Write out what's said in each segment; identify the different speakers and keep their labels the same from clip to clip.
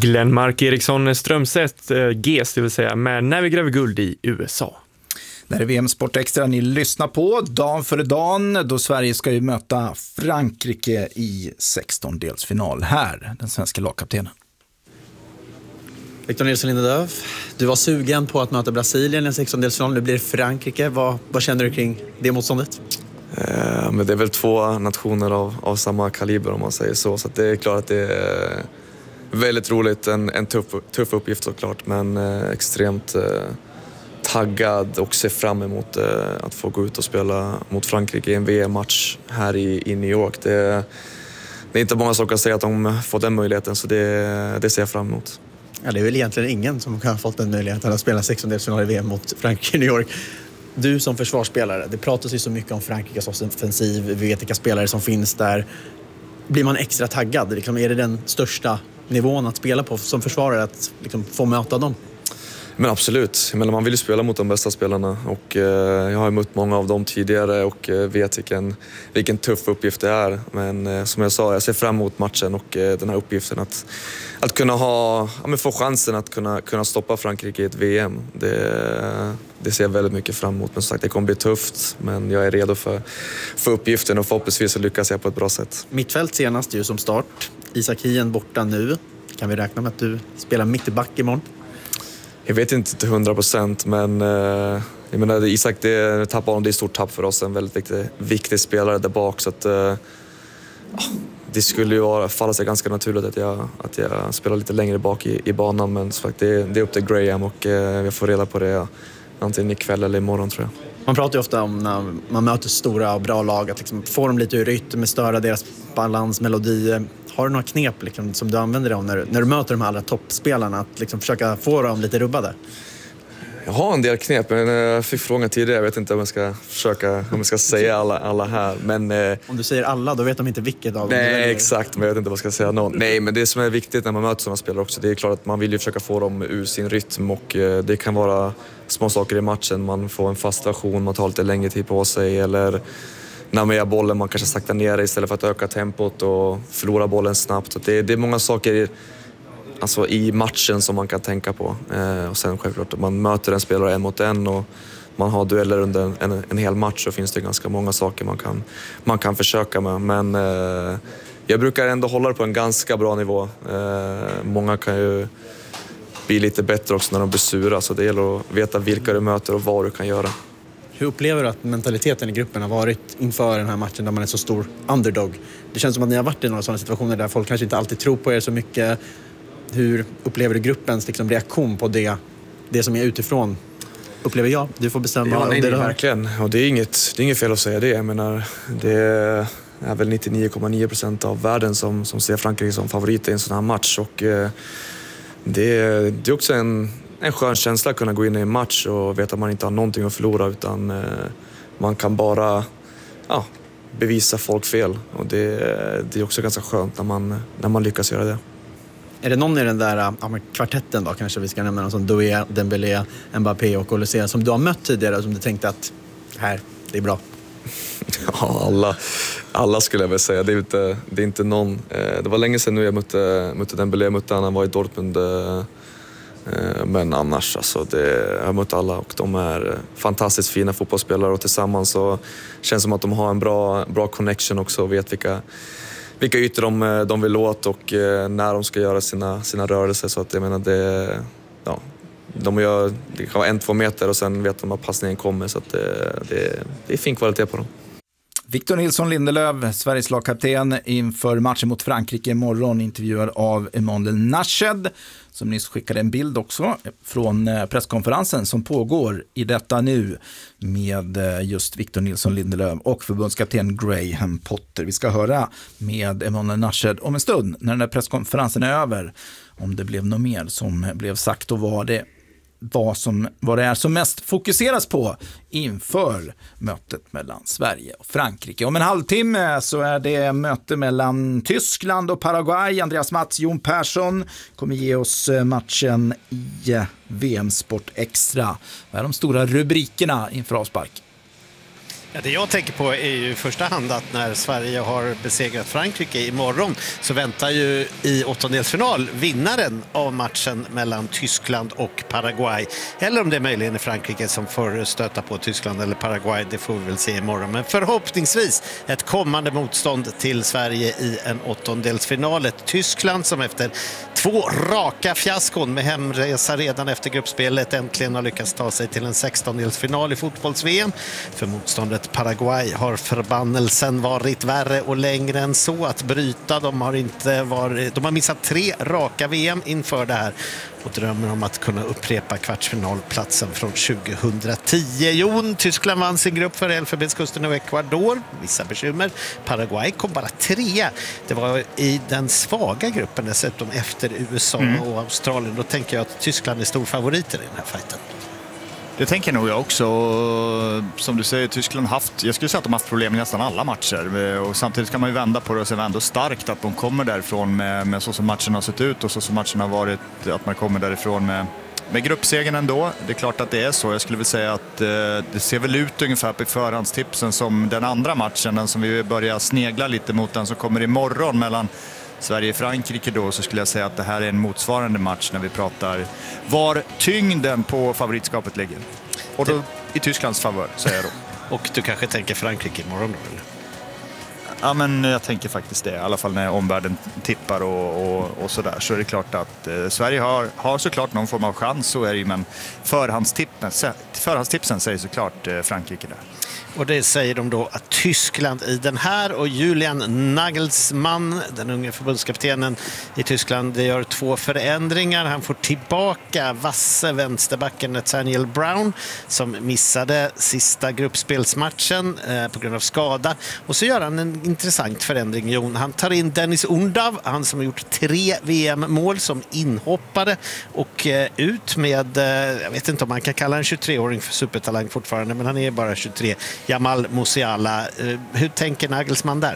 Speaker 1: Glenmark Eriksson Strömstedt, GES det vill säga, med När vi gräver guld i USA.
Speaker 2: Det här är VM Sport Extra ni lyssnar på, dagen före dagen, då Sverige ska ju möta Frankrike i 16-delsfinal. Här, den svenska lagkaptenen.
Speaker 3: Victor Nilsson Lindelöf, du var sugen på att möta Brasilien i en 16-delsfinal, nu blir det Frankrike. Vad känner du kring det motståndet?
Speaker 4: Men det är väl två nationer av samma kaliber om man säger så att det är klart att det är väldigt roligt, en tuff uppgift såklart, men extremt taggad och ser fram emot att få gå ut och spela mot Frankrike i en VM-match här i New York. Det är inte många som kan säga att de får den möjligheten, så det ser jag fram emot.
Speaker 3: Ja, det är väl egentligen ingen som kan ha fått den möjligheten att spela 16-delsfinal i VM mot Frankrike i New York. Du som försvarsspelare, det pratas ju så mycket om Frankrikes offensiv, vi vet vilka spelare som finns där. Blir man extra taggad? Liksom, är det den största nivån att spela på som försvarare, att liksom, få möta dem?
Speaker 4: Men absolut, man vill ju spela mot de bästa spelarna och jag har mött många av dem tidigare och vet vilken tuff uppgift det är. Men som jag sa, jag ser fram emot matchen och den här uppgiften att kunna få chansen att kunna stoppa Frankrike i ett VM. Det ser jag väldigt mycket fram emot. Men som sagt, det kommer bli tufft, men jag är redo för uppgiften och förhoppningsvis så lyckas jag på ett bra sätt.
Speaker 3: Mittfält senast ju som start. Isak Hien borta nu. Kan vi räkna med att du spelar mittback imorgon?
Speaker 4: Jag vet inte till 100%, men jag menar, Isak, det är ett stort tapp för oss. En väldigt viktig spelare där bak, så att det skulle ju falla sig ganska naturligt att jag spelar lite längre bak i banan, men så det är upp till Graham och jag får reda på det antingen ikväll eller imorgon, tror jag.
Speaker 3: Man pratar ju ofta om när man möter stora och bra lag att liksom få dem lite ur rytm, störa deras balans, melodi. Har du några knep liksom, som du använder dig av när du möter de här allra toppspelarna, att liksom försöka få dem lite rubbade?
Speaker 4: Jag har en del knep, men jag fick frågan tidigare. Jag vet inte om jag ska säga alla här. Men,
Speaker 3: om du säger alla, då vet de inte vilket av dem.
Speaker 4: Nej, exakt, men jag vet inte vad jag ska säga någon. Nej, men det som är viktigt när man möter sådana spelare också, det är klart att man vill ju försöka få dem ur sin rytm, och det kan vara små saker i matchen. Man får en fast version, man tar lite längre tid på sig, eller när man gör bollen, man kanske saktar ner istället för att öka tempot och förlora bollen snabbt. Så det är många saker i matchen som man kan tänka på. Och sen självklart, man möter en spelare en mot en och man har dueller under en hel match, så finns det ganska många saker man kan försöka med. Men jag brukar ändå hålla det på en ganska bra nivå. Många kan ju bli lite bättre också när de blir sura, så det gäller att veta vilka du möter och vad du kan göra.
Speaker 3: Hur upplever du att mentaliteten i gruppen har varit inför den här matchen där man är så stor underdog? Det känns som att ni har varit i några sådana situationer där folk kanske inte alltid tror på er så mycket. Hur upplever du gruppens liksom reaktion på det som är utifrån? Upplever jag? Du får bestämma.
Speaker 4: Ja, nej, verkligen. Och det är inget fel att säga det. Jag menar, det är väl 99,9% av världen som ser Frankrike som favorit i en sån här match. Och det är också en skön känsla att kunna gå in i en match och veta att man inte har någonting att förlora, utan man kan bara bevisa folk fel. Och det är också ganska skönt när man lyckas göra det.
Speaker 3: Är det någon i den där kvartetten då, kanske vi ska nämna någon som Doué, Dembélé, Mbappé och Olysée, som du har mött tidigare som du tänkte att det är bra?
Speaker 4: Ja, alla skulle jag väl säga. Det är inte någon. Det var länge sedan nu jag mötte Dembélé, han var i Dortmund. Men annars, jag har mött alla och de är fantastiskt fina fotbollsspelare, och tillsammans så känns det som att de har en bra connection också och vet vilka ytor de vill åt och när de ska göra sina rörelser. Så att jag menar, de gör 1-2 meter och sen vet de att passningen kommer, så att det är fin kvalitet på dem.
Speaker 2: Victor Nilsson Lindelöf, Sveriges lagkapten inför matchen mot Frankrike imorgon, intervjuad av Emanuel Nashed, som nyss skickade en bild också från presskonferensen som pågår i detta nu med just Victor Nilsson Lindelöf och förbundskapten Graham Potter. Vi ska höra med Emanuel Nashed om en stund när den där presskonferensen är över, om det blev något mer som blev sagt och vad det är som mest fokuseras på inför mötet mellan Sverige och Frankrike. Om en halvtimme så är det möte mellan Tyskland och Paraguay. Andreas Mats, Jon Persson kommer ge oss matchen i VM Sport Extra. Vad är de stora rubrikerna inför avspark?
Speaker 5: Ja, det jag tänker på är ju i första hand att när Sverige har besegrat Frankrike imorgon så väntar ju i åttondelsfinal vinnaren av matchen mellan Tyskland och Paraguay. Eller om det är möjligen är Frankrike som får stöta på Tyskland eller Paraguay, det får vi väl se imorgon. Men förhoppningsvis ett kommande motstånd till Sverige i en åttondelsfinal. Ett Tyskland som efter 2 raka fiaskon med hemresa redan efter gruppspelet äntligen har lyckats ta sig till en 16-delsfinal i fotbolls-VM. För motståndet Paraguay har förbannelsen varit värre och längre än så att bryta. De har missat 3 raka VM inför det här och drömmer om att kunna upprepa kvartsfinalplatsen från 2010. Jon, Tyskland vann sin grupp för Elfenbenskusten och Ecuador. Vissa bekymmer. Paraguay kom bara 3. Det var i den svaga gruppen dessutom efter USA och Australien. Då tänker jag att Tyskland är stor favoriter i den här fighten.
Speaker 6: Det tänker nog jag också. Som du säger, Tyskland jag skulle säga att de har haft problem i nästan alla matcher. Och samtidigt kan man ju vända på det och se ändå starkt att de kommer därifrån med så som matchen har sett ut och så som matchen har varit, att man kommer därifrån med gruppsegern ändå. Det är klart att det är så. Jag skulle vilja säga att det ser väl ut ungefär på förhandstipsen som den andra matchen, den som vi börjar snegla lite mot, den som kommer imorgon mellan Sverige och Frankrike då, så skulle jag säga att det här är en motsvarande match när vi pratar var tyngden på favoritskapet ligger. Och då i Tysklands favör, säger jag då.
Speaker 5: Och du kanske tänker Frankrike imorgon då, eller?
Speaker 6: Ja, men jag tänker faktiskt det. I alla fall när omvärlden tippar och sådär. Så är det klart att Sverige har såklart någon form av chans, så är det ju, men förhandstipsen säger såklart Frankrike där.
Speaker 5: Och det säger de då att Tyskland i den här, och Julian Nagelsmann, den unge förbundskaptenen i Tyskland, det gör 2 förändringar. Han får tillbaka vasse vänsterbacken Nathaniel Brown som missade sista gruppspelsmatchen på grund av skada. Och så gör han en intressant förändring, Jon. Han tar in Dennis Undav, han som har gjort 3 VM-mål som inhoppare, och ut med, jag vet inte om man kan kalla en 23-åring för supertalang fortfarande, men han är bara 23. Jamal Musiala. Hur tänker Nagelsmann där?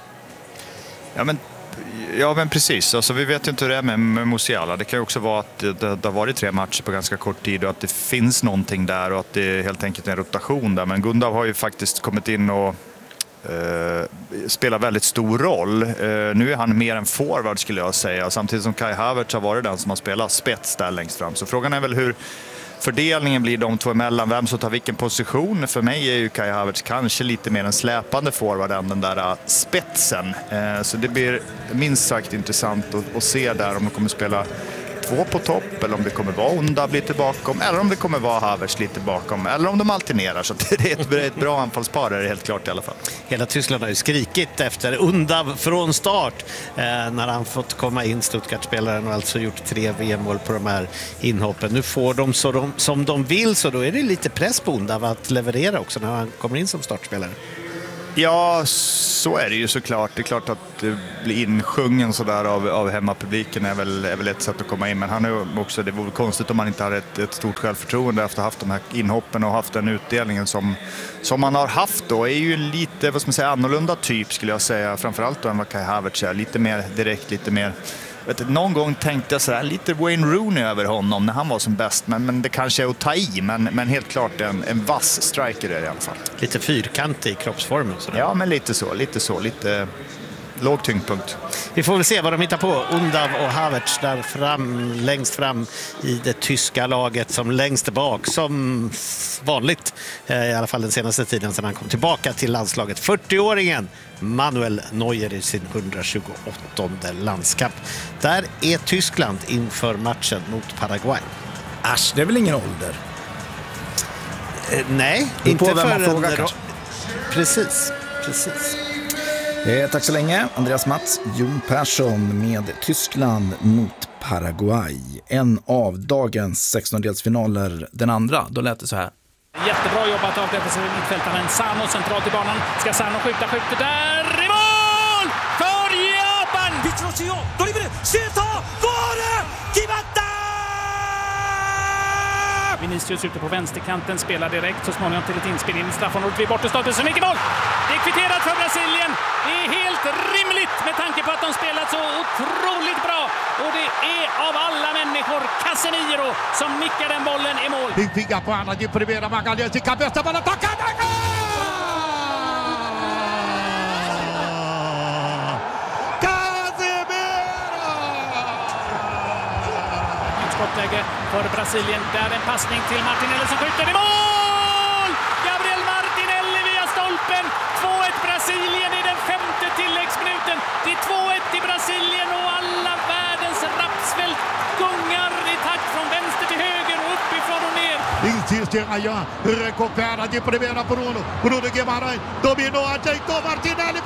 Speaker 6: Ja men precis, alltså, vi vet ju inte hur det är med Musiala. Det kan ju också vara att det har varit 3 matcher på ganska kort tid och att det finns någonting där och att det är helt enkelt en rotation där. Men Gundav har ju faktiskt kommit in och spelar väldigt stor roll. Nu är han mer en forward skulle jag säga, samtidigt som Kai Havertz har varit den som har spelat spets där längst fram. Så frågan är väl hur fördelningen blir de två emellan, vem som tar vilken position. För mig är ju Kai Havertz kanske lite mer en släpande forward än den där spetsen. Så det blir minst sagt intressant att se där om de kommer spela 2 på topp, eller om det kommer vara Undav lite bakom, eller om det kommer vara Havertz lite bakom, eller om de alternerar. Så det är ett bra anfallspar, är det helt klart i alla fall.
Speaker 5: Hela Tyskland har ju skrikit efter Undav från start när han fått komma in, Stuttgart-spelaren, och alltså gjort 3 VM-mål på de här inhoppen. Nu får de som de vill, så då är det lite press på Undav att leverera också när han kommer in som startspelare.
Speaker 6: Ja, så är det ju såklart. Det är klart att det blir insjungen sådär av hemmapubliken är väl ett sätt att komma in. Men han är också, det vore konstigt om man inte hade ett stort självförtroende efter att ha haft de här inhoppen och haft den utdelningen som man har haft då. Är ju lite, vad ska man säga, annorlunda typ skulle jag säga. Framförallt då än vad Kai Havertz är. Lite mer direkt, lite mer... Någon gång tänkte jag sådär, lite Wayne Rooney över honom när han var som bäst, men det kanske är att ta i, men helt klart en vass striker är det i alla fall.
Speaker 5: Lite fyrkantig i kroppsformen. Sådär.
Speaker 6: Ja, men lite låg tyngdpunkt.
Speaker 5: Vi får väl se vad de hittar på. Undav och Havertz där längst fram i det tyska laget, som längst bak som vanligt, i alla fall den senaste tiden sedan han kom tillbaka till landslaget. 40-åringen Manuel Neuer i sin 128:e landskamp. Där är Tyskland inför matchen mot Paraguay.
Speaker 2: Äsch, det är väl ingen ålder?
Speaker 5: Nej,
Speaker 2: inte
Speaker 5: för
Speaker 2: vem man frågar kanske.
Speaker 5: Precis.
Speaker 2: Tack så länge, Andreas Mats. Jon Persson med Tyskland mot Paraguay. En av dagens 16-delsfinaler. Den andra, då lät det så här.
Speaker 7: Jättebra jobbat av defensiva mittfältaren Sano centralt i banan. Ska Sano skjuter där i mål! För Japan! Vitrosio, Dolibre, Sheta, Vare, Kivatta! Vinicius ute på vänsterkanten, spelar direkt så småningom till ett inspel in i straffområdet vid bortestarten som mycket mål. Det är kvitterat för Brasilien. Det är helt rimligt med tanke på att de spelat så otroligt bra. Och det är av alla människor Casemiro som nickar den bollen i mål.
Speaker 8: Fica på andra, de primeira, Magalhães de cabeça, bola tocada, gol!
Speaker 7: skottläge för Brasilien. Där en passning till Martinelli som skjuter i mål! Gabriel Martinelli via stolpen. 2-1 Brasilien i den 5:e tilläggsminuten. Det är 2-1 i Brasilien och alla världens rapsfält gungar i takt från vänster till höger och uppifrån och ner.
Speaker 8: Insiste Rayan, recupera de primeira Bruno Guimarães, dominou, ajeitou Martinelli,